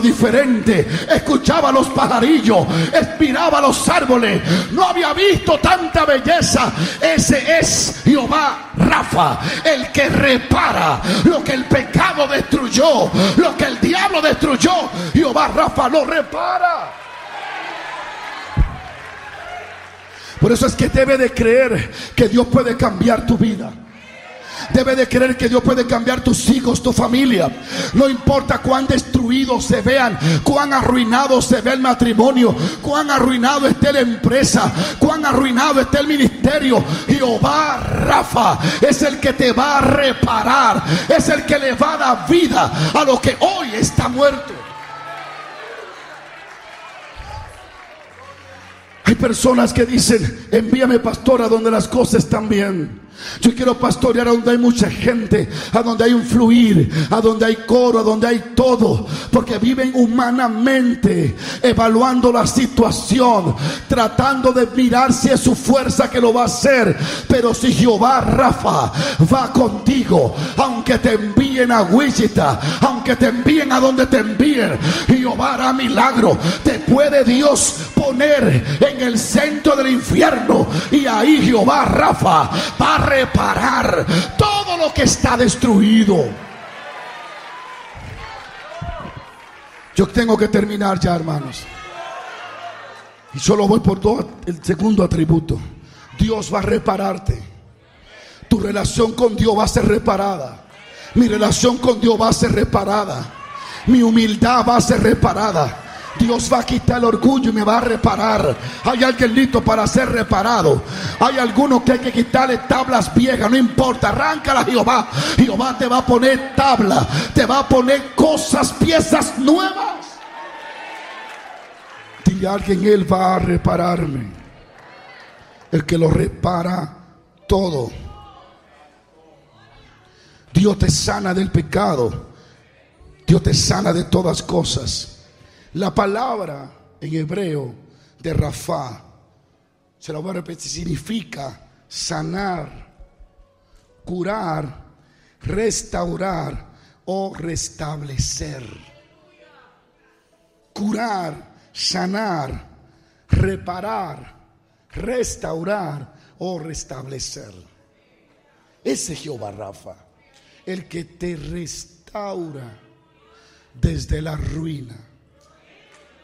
diferente, escuchaba los pajarillos, miraba los árboles, no había visto tanta belleza. Ese es Jehová Rafa, el que repara lo que el pecado destruyó, lo que el diablo destruyó. Jehová Rafa lo repara. Por eso es que debe de creer que Dios puede cambiar tu vida. Debe de creer que Dios puede cambiar tus hijos, tu familia. No importa cuán destruidos se vean, cuán arruinado se ve el matrimonio, cuán arruinado esté la empresa, cuán arruinado esté el ministerio. Jehová Rafa es el que te va a reparar, es el que le va a dar vida a lo que hoy está muerto. Hay personas que dicen: envíame, pastor, a donde las cosas están bien. Yo quiero pastorear a donde hay mucha gente, a donde hay un fluir, a donde hay coro, a donde hay todo. Porque viven humanamente, evaluando la situación, tratando de mirar si es su fuerza que lo va a hacer. Pero si Jehová Rafa va contigo, aunque te envíen a Wichita, aunque te envíen a donde te envíen, Jehová hará milagro. Te puede Dios poner en el centro del infierno, y ahí Jehová Rafa va a reparar todo lo que está destruido. Yo tengo que terminar ya, hermanos, y solo voy por el segundo atributo. Dios va a repararte. Tu relación con Dios va a ser reparada. Mi relación con Dios va a ser reparada. Mi humildad va a ser reparada. Dios va a quitar el orgullo y me va a reparar. Hay alguien listo para ser reparado. Hay algunos que hay que quitarle tablas viejas. No importa, arráncala, Jehová. Jehová te va a poner tabla, te va a poner cosas, piezas nuevas. Dile a alguien: Él va a repararme. El que lo repara todo. Dios te sana del pecado. Dios te sana de todas cosas. La palabra en hebreo de Rafa, se la voy a repetir, significa sanar, curar, restaurar o restablecer. Curar, sanar, reparar, restaurar o restablecer. Ese es Jehová Rafa, el que te restaura desde la ruina.